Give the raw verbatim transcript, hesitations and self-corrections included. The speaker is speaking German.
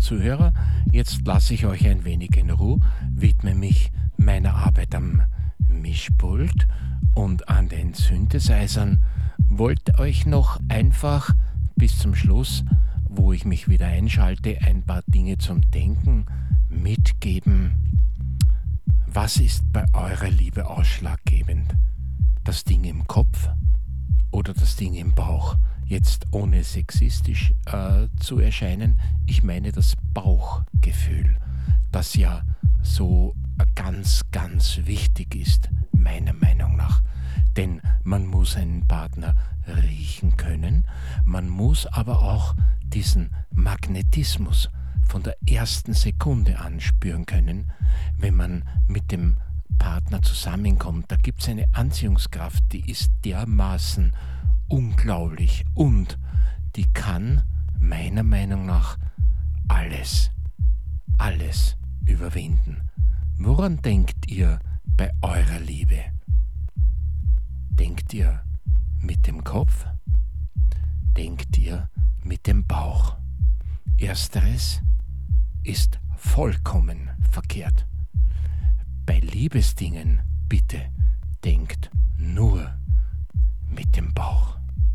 Zuhörer, jetzt lasse ich euch ein wenig in Ruhe, widme mich meiner Arbeit am Mischpult und an den Synthesizern. Wollte euch noch einfach bis zum Schluss, wo ich mich wieder einschalte, ein paar Dinge zum Denken mitgeben. Was ist bei eurer Liebe ausschlaggebend? Das Ding im Kopf oder das Ding im Bauch? Jetzt ohne sexistisch äh, zu erscheinen, ich meine das Bauchgefühl, das ja so ganz, ganz wichtig ist, meiner Meinung nach. Denn man muss einen Partner riechen können, man muss aber auch diesen Magnetismus von der ersten Sekunde an spüren können, wenn man mit dem Partner zusammenkommt. Da gibt es eine Anziehungskraft, die ist dermaßen unglaublich und die kann meiner Meinung nach alles, alles überwinden. Woran denkt ihr bei eurer Liebe? Denkt ihr mit dem Kopf? Denkt ihr mit dem Bauch? Ersteres ist vollkommen verkehrt. Bei Liebesdingen bitte denkt nur mit dem Bauch.